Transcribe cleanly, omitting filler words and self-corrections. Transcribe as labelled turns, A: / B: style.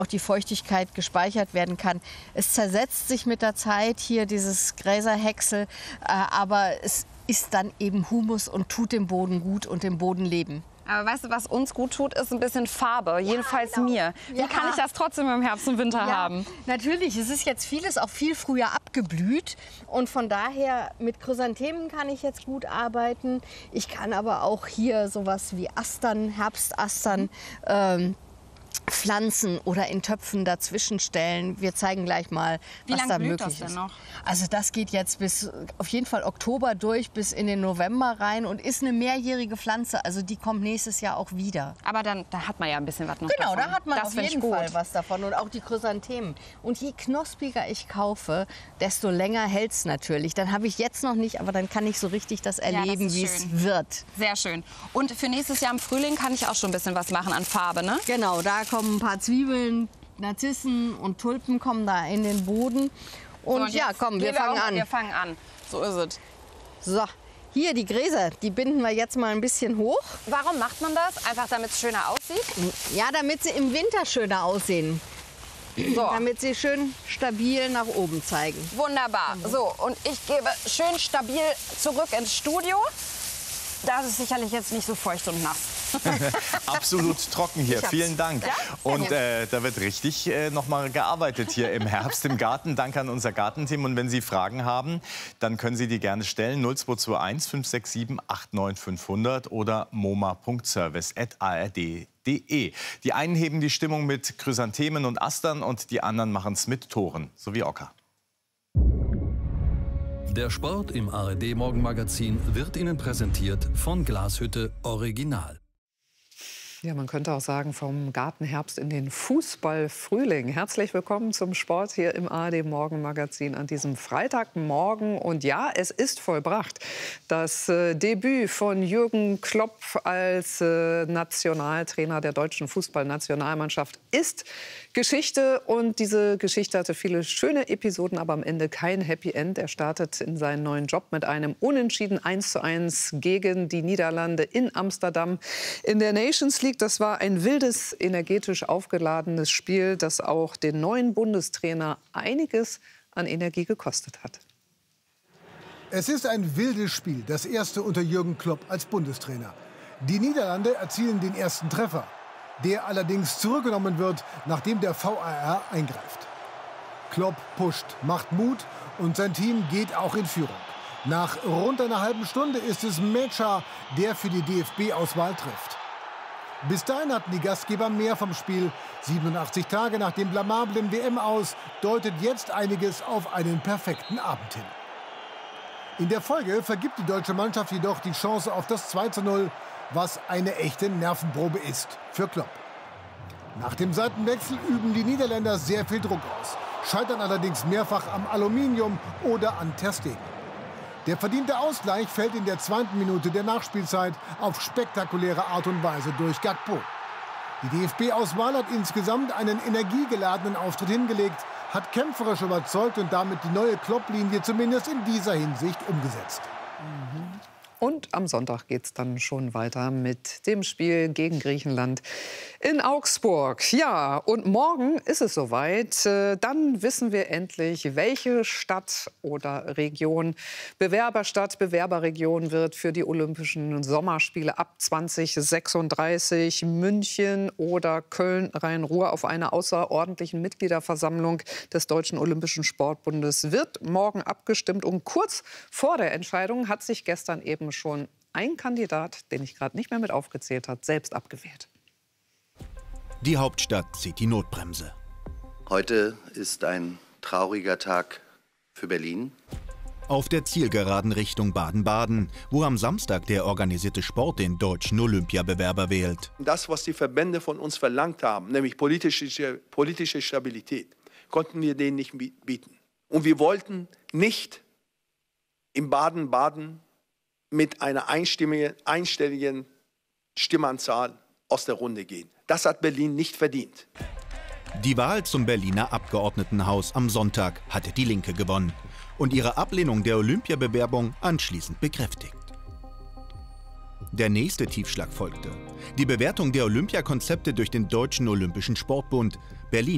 A: auch die Feuchtigkeit gespeichert werden kann. Es zersetzt sich mit der Zeit hier, dieses Gräserhäcksel, aber es ist dann eben Humus und tut dem Boden gut und dem Boden Leben.
B: Aber weißt du, was uns gut tut, ist ein bisschen Farbe, jedenfalls
A: genau.
B: mir. Wie kann ich das trotzdem im Herbst und Winter haben?
A: Natürlich, es ist jetzt vieles auch viel früher abgeblüht und von daher mit Chrysanthemen kann ich jetzt gut arbeiten. Ich kann aber auch hier sowas wie Astern, Herbstastern, pflanzen oder in Töpfen dazwischen stellen. Wir zeigen gleich mal, was da möglich ist.
B: Noch?
A: Also das geht jetzt bis auf jeden Fall Oktober durch, bis in den November rein und ist eine mehrjährige Pflanze. Also die kommt nächstes Jahr auch wieder.
B: Aber dann, da hat man ja ein bisschen was noch
A: Genau,
B: davon.
A: da hat man
B: das
A: auf jeden Fall was davon und auch die Chrysanthemen. Und je knospiger ich kaufe, desto länger hält es natürlich. Dann habe ich jetzt noch nicht, aber dann kann ich so richtig das erleben, wie es wird.
B: Sehr schön. Und für nächstes Jahr im Frühling kann ich auch schon ein bisschen was machen an Farbe, ne?
A: Genau, da kommen ein paar Zwiebeln, Narzissen und Tulpen kommen da in den Boden. Und
B: So,
A: ja, komm, wir fangen an.
B: Wir fangen an. So ist es.
A: So, hier die Gräser, die binden wir jetzt mal ein bisschen hoch.
B: Warum macht man das? Einfach damit es schöner aussieht?
A: Ja, damit sie im Winter schöner aussehen.
B: So.
A: Damit sie schön stabil nach oben zeigen.
B: Wunderbar. So, und ich gebe schön stabil zurück ins Studio. Das ist sicherlich jetzt nicht so feucht und nass.
C: Absolut trocken hier. Vielen Dank.
B: Ja?
C: Und da wird richtig noch mal gearbeitet hier im Herbst im Garten. Danke an unser Gartenteam. Und wenn Sie Fragen haben, dann können Sie die gerne stellen. 0221 567 89500 oder moma.service@ard.de. Die einen heben die Stimmung mit Chrysanthemen und Astern und die anderen machen es mit Toren, so wie Ocker.
D: Der Sport im ARD-Morgenmagazin wird Ihnen präsentiert von Glashütte Original.
E: Ja, man könnte auch sagen, vom Gartenherbst in den Fußballfrühling. Herzlich willkommen zum Sport hier im ARD-Morgenmagazin an diesem Freitagmorgen. Und ja, es ist vollbracht. Das Debüt von Jürgen Klopp als Nationaltrainer der deutschen Fußballnationalmannschaft ist Geschichte. Und diese Geschichte hatte viele schöne Episoden, aber am Ende kein Happy End. Er startet in seinen neuen Job mit einem Unentschieden 1:1 gegen die Niederlande in Amsterdam in der Nations League. Das war ein wildes, energetisch aufgeladenes Spiel, das auch den neuen Bundestrainer einiges an Energie gekostet hat.
F: Es ist ein wildes Spiel, das erste unter Jürgen Klopp als Bundestrainer. Die Niederlande erzielen den ersten Treffer, der allerdings zurückgenommen wird, nachdem der VAR eingreift. Klopp pusht, macht Mut und sein Team geht auch in Führung. Nach rund einer halben Stunde ist es Mecha, der für die DFB-Auswahl trifft. Bis dahin hatten die Gastgeber mehr vom Spiel. 87 Tage nach dem blamablen WM-Aus deutet jetzt einiges auf einen perfekten Abend hin. In der Folge vergibt die deutsche Mannschaft jedoch die Chance auf das 2:0, was eine echte Nervenprobe ist für Klopp. Nach dem Seitenwechsel üben die Niederländer sehr viel Druck aus, scheitern allerdings mehrfach am Aluminium oder an Ter Stegen. Der verdiente Ausgleich fällt in der 2. Minute der Nachspielzeit auf spektakuläre Art und Weise durch Gakpo. Die DFB-Auswahl hat insgesamt einen energiegeladenen Auftritt hingelegt, hat kämpferisch überzeugt und damit die neue Klopp-Linie zumindest in dieser Hinsicht umgesetzt.
E: Und am Sonntag geht es dann schon weiter mit dem Spiel gegen Griechenland in Augsburg. Ja, und morgen ist es soweit. Dann wissen wir endlich, welche Stadt oder Region Bewerberstadt, Bewerberregion wird für die Olympischen Sommerspiele ab 2036. München oder Köln, Rhein-Ruhr auf einer außerordentlichen Mitgliederversammlung des Deutschen Olympischen Sportbundes wird morgen abgestimmt. Und kurz vor der Entscheidung hat sich gestern eben schon ein Kandidat, den ich gerade nicht mehr mit aufgezählt habe, selbst abgewählt.
G: Die Hauptstadt zieht die Notbremse.
H: Heute ist ein trauriger Tag für Berlin.
G: Auf der Zielgeraden Richtung Baden-Baden, wo am Samstag der organisierte Sport den deutschen Olympiabewerber wählt.
I: Das, was die Verbände von uns verlangt haben, nämlich politische Stabilität, konnten wir denen nicht bieten. Und wir wollten nicht in Baden-Baden mit einer einstelligen Stimmenzahl aus der Runde gehen. Das hat Berlin nicht verdient.
G: Die Wahl zum Berliner Abgeordnetenhaus am Sonntag hatte die Linke gewonnen und ihre Ablehnung der Olympiabewerbung anschließend bekräftigt. Der nächste Tiefschlag folgte. Die Bewertung der Olympiakonzepte durch den Deutschen Olympischen Sportbund. Berlin